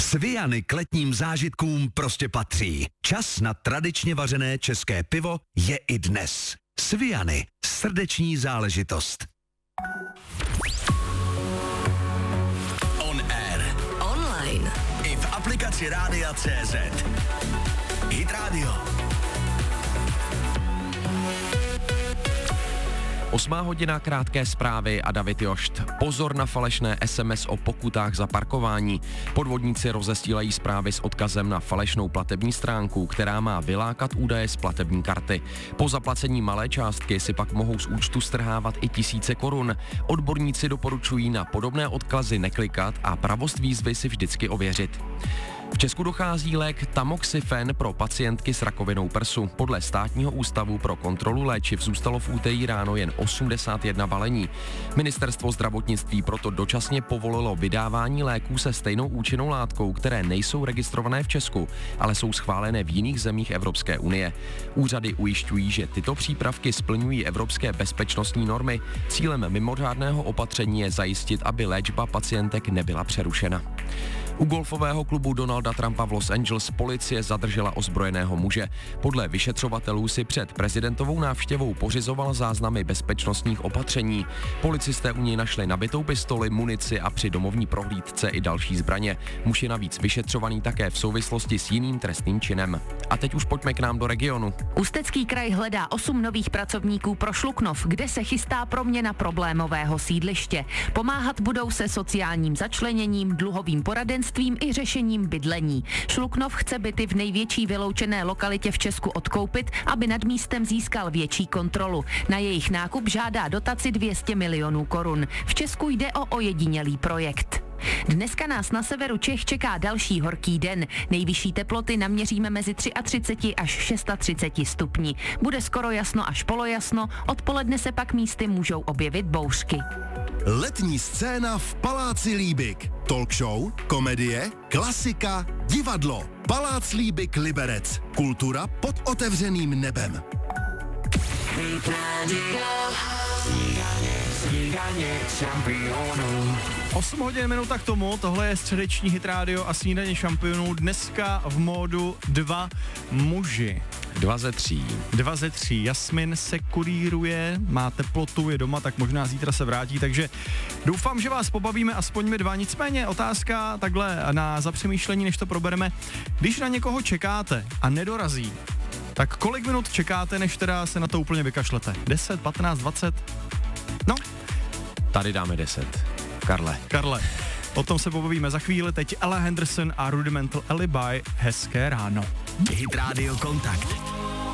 Sviany k letním zážitkům prostě patří. Čas na tradičně vařené české pivo je i dnes. Sviany, srdeční záležitost. On air. Online. I v aplikaci Rádia.cz. Hit Radio. 8 hodina, krátké zprávy a David Jošt. Pozor na falešné SMS o pokutách za parkování. Podvodníci rozesílají zprávy s odkazem na falešnou platební stránku, která má vylákat údaje z platební karty. Po zaplacení malé částky si pak mohou z účtu strhávat i tisíce korun. Odborníci doporučují na podobné odkazy neklikat a pravost výzvy si vždycky ověřit. V Česku dochází lék Tamoxifen pro pacientky s rakovinou prsu. Podle Státního ústavu pro kontrolu léčiv zůstalo v úterý ráno jen 81 balení. Ministerstvo zdravotnictví proto dočasně povolilo vydávání léků se stejnou účinnou látkou, které nejsou registrované v Česku, ale jsou schválené v jiných zemích Evropské unie. Úřady ujišťují, že tyto přípravky splňují evropské bezpečnostní normy. Cílem mimořádného opatření je zajistit, aby léčba pacientek nebyla přerušena. U golfového klubu Donalda Trumpa v Los Angeles policie zadržela ozbrojeného muže. Podle vyšetřovatelů si před prezidentovou návštěvou pořizoval záznamy bezpečnostních opatření. Policisté u něj našli nabitou pistoli, munici a při domovní prohlídce i další zbraně. Muž je navíc vyšetřovaný také v souvislosti s jiným trestným činem. A teď už pojďme k nám do regionu. Ústecký kraj hledá 8 nových pracovníků pro Šluknov, kde se chystá proměna problémového sídliště. Pomáhat budou se sociálním začleněním, dluhovým poradenstvím i řešením bydlení. Šluknov chce byty v největší vyloučené lokalitě v Česku odkoupit, aby nad místem získal větší kontrolu. Na jejich nákup žádá dotaci 200 milionů korun. V Česku jde o ojedinělý projekt. Dneska nás na severu Čech čeká další horký den. Nejvyšší teploty naměříme mezi 33 až 630 stupni. Bude skoro jasno až polojasno, odpoledne se pak místy můžou objevit bouřky. Letní scéna v Paláci Líbik. Talk show, komedie, klasika, divadlo. Palác Líbik Liberec. Kultura pod otevřeným nebem. 8 hodin minuta k tomu, tohle je středeční Hit Radio a snídaně šampionů. Dneska v módu 2 muži. 2 ze 3. 2 ze 3. Jasmin se kuríruje, má teplotu, je doma, tak možná zítra se vrátí, takže doufám, že vás pobavíme aspoň my dva. Nicméně otázka takhle na zapřemýšlení, než to probereme. Když na někoho čekáte a nedorazí, tak kolik minut čekáte, než teda se na to úplně vykašlete? 10, 15, 20? No. Tady dáme 10. Karle. O tom se pobavíme za chvíli. Teď Ella Henderson a Rudimental Alibi. Hezké ráno. Hit Radio Kontakt.